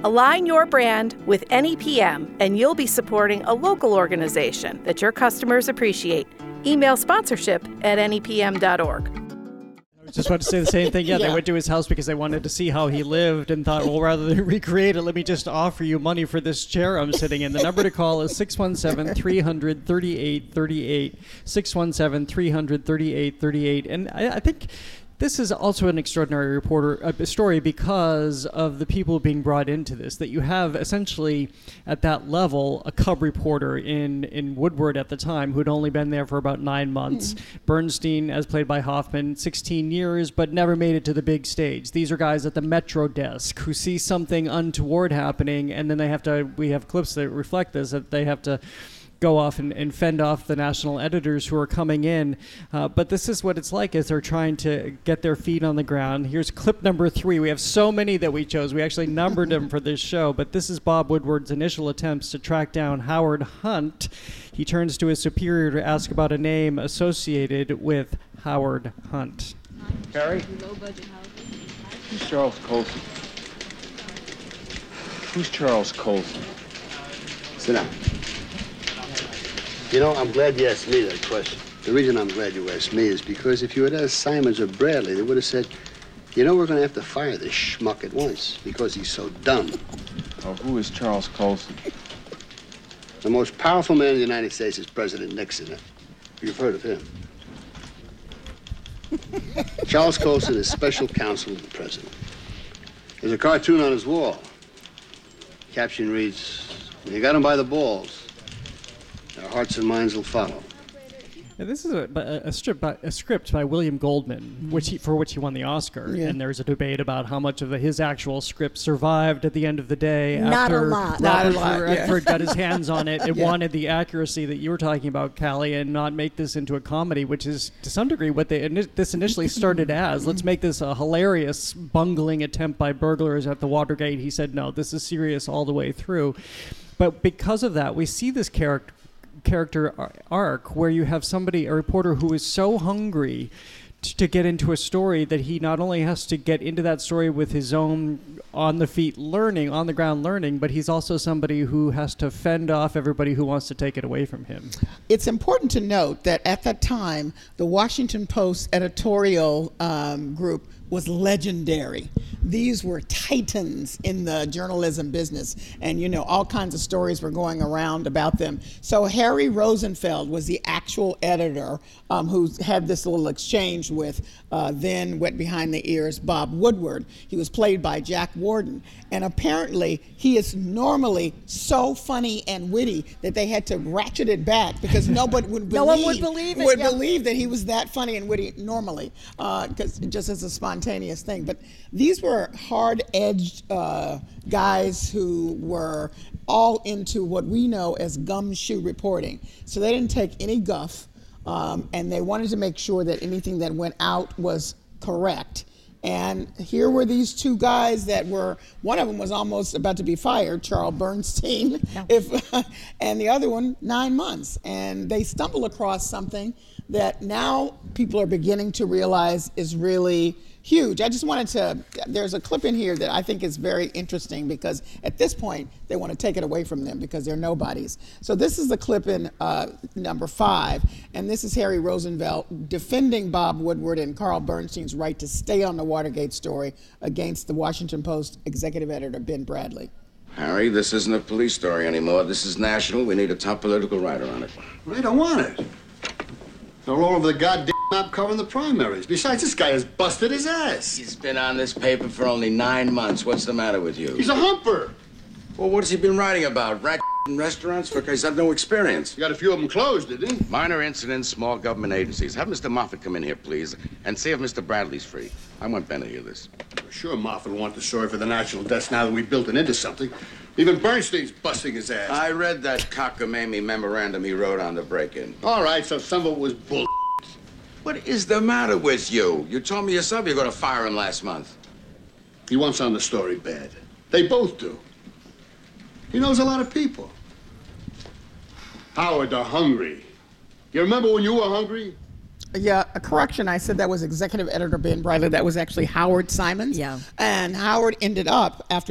Align your brand with NEPM, and you'll be supporting a local organization that your customers appreciate. Email sponsorship@nepm.org. Just about to say the same thing. Yeah, they went to his house because they wanted to see how he lived and thought, well, rather than recreate it, let me just offer you money for this chair I'm sitting in. The number to call is 617-300-3838, 617-300-3838. And I think this is also an extraordinary story because of the people being brought into this, that you have essentially at that level a cub reporter in Woodward at the time who'd only been there for about 9 months. Bernstein, as played by Hoffman, 16 years, but never made it to the big stage. These are guys at the Metro desk who see something untoward happening, and then we have clips that reflect this, that they have to go off and fend off the national editors who are coming in. But this is what it's like as they're trying to get their feet on the ground. Here's clip number 3. We have so many that we chose. We actually numbered them for this show. But this is Bob Woodward's initial attempts to track down Howard Hunt. He turns to his superior to ask about a name associated with Howard Hunt. Harry? Who's Charles Colson? Who's Charles Colson? Sit down. You know, I'm glad you asked me that question. The reason I'm glad you asked me is because if you had asked Simons or Bradley, they would have said, you know, we're going to have to fire this schmuck at once because he's so dumb. Oh, who is Charles Colson? The most powerful man in the United States is President Nixon. You've heard of him. Charles Colson is special counsel to the president. There's a cartoon on his wall. Caption reads, when you got him by the balls, our hearts and minds will follow. Now, this is a script by William Goldman, for which he won the Oscar. Yeah. And there's a debate about how much of his actual script survived at the end of the day. Not after a lot. Redford got his hands on it and wanted the accuracy that you were talking about, Callie, and not make this into a comedy, which is to some degree what this initially started as. Let's make this a hilarious, bungling attempt by burglars at the Watergate. He said, no, this is serious all the way through. But because of that, we see this character arc where you have a reporter who is so hungry to get into a story that he not only has to get into that story with his own on the ground learning, but he's also somebody who has to fend off everybody who wants to take it away from him. It's important to note that at that time, the Washington Post editorial group was legendary. These were titans in the journalism business, and all kinds of stories were going around about them. So Harry Rosenfeld was the actual editor who had this little exchange with then wet behind the ears Bob Woodward. He was played by Jack Warden, and apparently he is normally so funny and witty that they had to ratchet it back because nobody would believe, no one would believe it. Believe that he was that funny and witty normally, because just as a spontaneous thing. But these were hard-edged guys who were all into what we know as gumshoe reporting. So they didn't take any guff, and they wanted to make sure that anything that went out was correct. And here were these two guys that one of them was almost about to be fired, Charles Bernstein, and the other one 9 months. And they stumble across something that now people are beginning to realize is really huge. I just wanted there's a clip in here that I think is very interesting because at this point, they want to take it away from them because they're nobodies. So this is the clip in number 5, and this is Harry Rosenfeld defending Bob Woodward and Carl Bernstein's right to stay on the Watergate story against the Washington Post executive editor, Ben Bradley. Harry, this isn't a police story anymore. This is national. We need a top political writer on it. Well, they don't want it. They're all over the goddamn map covering the primaries. Besides, this guy has busted his ass. He's been on this paper for only 9 months. What's the matter with you? He's a humper. Well, what has he been writing about? Rat in restaurants? For he's had no experience. You got a few of them closed, did he? Minor incidents, small government agencies. Have Mr. Moffat come in here, please, and see if Mr. Bradley's free. I want Ben to hear this. Sure, Moffat will want the story for the national desk now that we've built it into something. Even Bernstein's busting his ass. I read that cockamamie memorandum he wrote on the break-in. All right, so some of it was bull. What is the matter with you? You told me yourself you're going to fire him last month. He wants on the story bad. They both do. He knows a lot of people. Howard, they're hungry. You remember when you were hungry? Yeah, a correction. I said that was executive editor Ben Bradley. That was actually Howard Simons. Yeah. And Howard ended up, after